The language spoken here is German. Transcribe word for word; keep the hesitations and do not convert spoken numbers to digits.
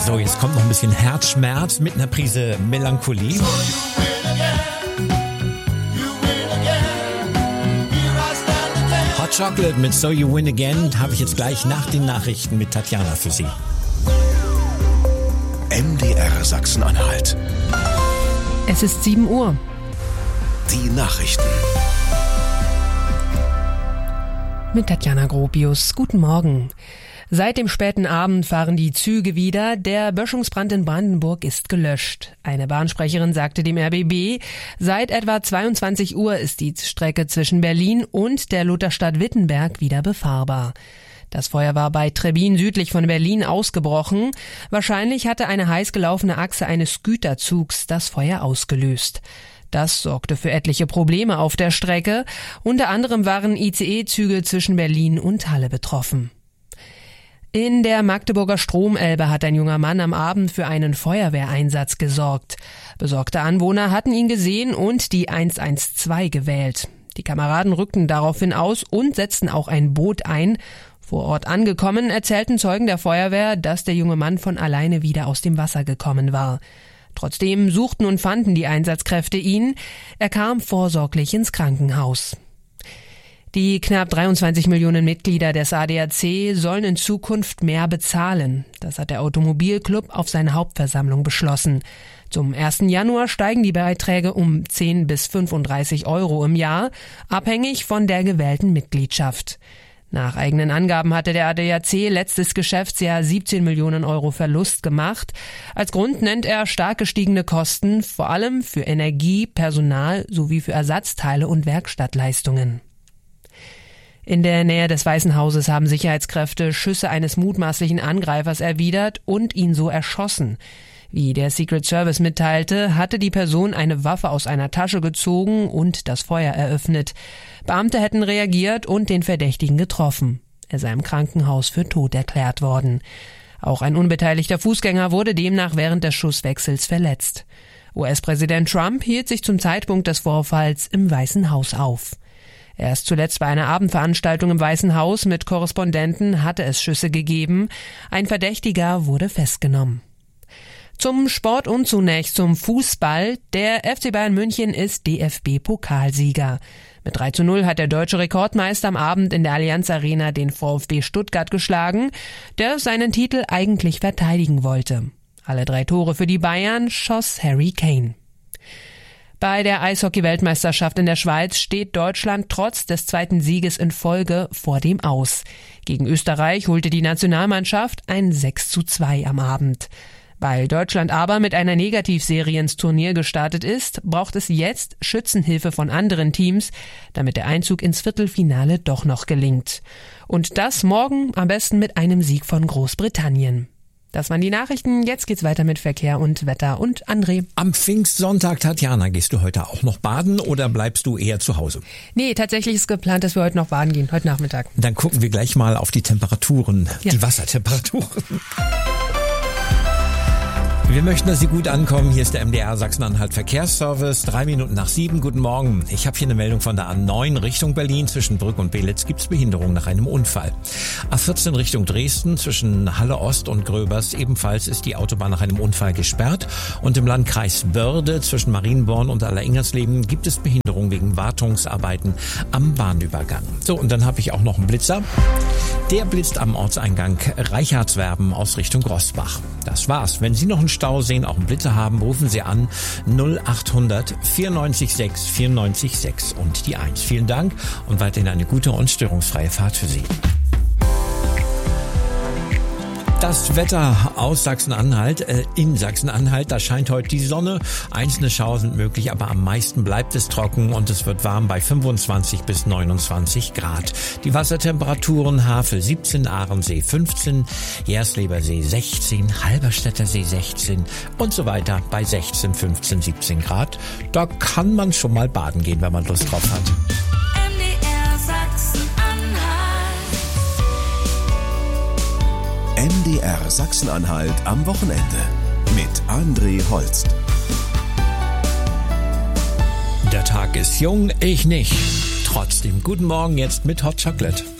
So, jetzt kommt noch ein bisschen Herzschmerz mit einer Prise Melancholie. Hot Chocolate mit So You Win Again habe ich jetzt gleich nach den Nachrichten mit Tatjana für Sie. M D R Sachsen-Anhalt. Es ist sieben Uhr. Die Nachrichten. Mit Tatjana Gropius. Guten Morgen. Seit dem späten Abend fahren die Züge wieder. Der Böschungsbrand in Brandenburg ist gelöscht. Eine Bahnsprecherin sagte dem R B B, seit etwa zweiundzwanzig Uhr ist die Strecke zwischen Berlin und der Lutherstadt Wittenberg wieder befahrbar. Das Feuer war bei Trebbin südlich von Berlin ausgebrochen. Wahrscheinlich hatte eine heiß gelaufene Achse eines Güterzugs das Feuer ausgelöst. Das sorgte für etliche Probleme auf der Strecke. Unter anderem waren I C E-Züge zwischen Berlin und Halle betroffen. In der Magdeburger Stromelbe hat ein junger Mann am Abend für einen Feuerwehreinsatz gesorgt. Besorgte Anwohner hatten ihn gesehen und die eins eins zwei gewählt. Die Kameraden rückten daraufhin aus und setzten auch ein Boot ein. Vor Ort angekommen, erzählten Zeugen der Feuerwehr, dass der junge Mann von alleine wieder aus dem Wasser gekommen war. Trotzdem suchten und fanden die Einsatzkräfte ihn. Er kam vorsorglich ins Krankenhaus. Die knapp dreiundzwanzig Millionen Mitglieder des A D A C sollen in Zukunft mehr bezahlen. Das hat der Automobilclub auf seiner Hauptversammlung beschlossen. Zum ersten Januar steigen die Beiträge um zehn bis fünfunddreißig Euro im Jahr, abhängig von der gewählten Mitgliedschaft. Nach eigenen Angaben hatte der A D A C letztes Geschäftsjahr siebzehn Millionen Euro Verlust gemacht. Als Grund nennt er stark gestiegene Kosten, vor allem für Energie, Personal sowie für Ersatzteile und Werkstattleistungen. In der Nähe des Weißen Hauses haben Sicherheitskräfte Schüsse eines mutmaßlichen Angreifers erwidert und ihn so erschossen. Wie der Secret Service mitteilte, hatte die Person eine Waffe aus einer Tasche gezogen und das Feuer eröffnet. Beamte hätten reagiert und den Verdächtigen getroffen. Er sei im Krankenhaus für tot erklärt worden. Auch ein unbeteiligter Fußgänger wurde demnach während des Schusswechsels verletzt. U S-Präsident Trump hielt sich zum Zeitpunkt des Vorfalls im Weißen Haus auf. Erst zuletzt bei einer Abendveranstaltung im Weißen Haus mit Korrespondenten hatte es Schüsse gegeben. Ein Verdächtiger wurde festgenommen. Zum Sport und zunächst zum Fußball. Der F C Bayern München ist D F B-Pokalsieger. Mit drei zu null hat der deutsche Rekordmeister am Abend in der Allianz Arena den VfB Stuttgart geschlagen, der seinen Titel eigentlich verteidigen wollte. Alle drei Tore für die Bayern schoss Harry Kane. Bei der Eishockey-Weltmeisterschaft in der Schweiz steht Deutschland trotz des zweiten Sieges in Folge vor dem Aus. Gegen Österreich holte die Nationalmannschaft ein sechs zu zwei am Abend. Weil Deutschland aber mit einer Negativserie ins Turnier gestartet ist, braucht es jetzt Schützenhilfe von anderen Teams, damit der Einzug ins Viertelfinale doch noch gelingt. Und das morgen am besten mit einem Sieg von Großbritannien. Das waren die Nachrichten. Jetzt geht's weiter mit Verkehr und Wetter und André. Am Pfingstsonntag, Tatjana, gehst du heute auch noch baden oder bleibst du eher zu Hause? Nee, tatsächlich ist geplant, dass wir heute noch baden gehen, heute Nachmittag. Dann gucken wir gleich mal auf die Temperaturen, ja. Die Wassertemperaturen. Wir möchten, dass Sie gut ankommen. Hier ist der M D R Sachsen-Anhalt Verkehrsservice. Drei Minuten nach sieben. Guten Morgen. Ich habe hier eine Meldung von der A neun Richtung Berlin. Zwischen Brück und Belitz gibt es Behinderung nach einem Unfall. A vierzehn Richtung Dresden. Zwischen Halle Ost und Gröbers ebenfalls ist die Autobahn nach einem Unfall gesperrt. Und im Landkreis Börde zwischen Marienborn und Alleringersleben gibt es Behinderung wegen Wartungsarbeiten am Bahnübergang. So, und dann habe ich auch noch einen Blitzer. Der blitzt am Ortseingang Reichardswerben aus Richtung Rossbach. Das war's. Wenn Sie noch einen Stau sehen, auch einen Blitzer haben, rufen Sie an null acht hundert vierundneunzig sechs vierundneunzig sechs und die eins. Vielen Dank und weiterhin eine gute und störungsfreie Fahrt für Sie. Das Wetter aus Sachsen-Anhalt, äh, in Sachsen-Anhalt, da scheint heute die Sonne. Einzelne Schauer sind möglich, aber am meisten bleibt es trocken und es wird warm bei fünfundzwanzig bis neunundzwanzig Grad. Die Wassertemperaturen: Havel siebzehn, Ahrensee fünfzehn, Jerslebersee sechzehn, Halberstädter See sechzehn und so weiter bei sechzehn, fünfzehn, siebzehn Grad. Da kann man schon mal baden gehen, wenn man Lust drauf hat. M D R Sachsen-Anhalt am Wochenende mit André Holst. Der Tag ist jung, ich nicht. Trotzdem guten Morgen jetzt mit Hot Chocolate.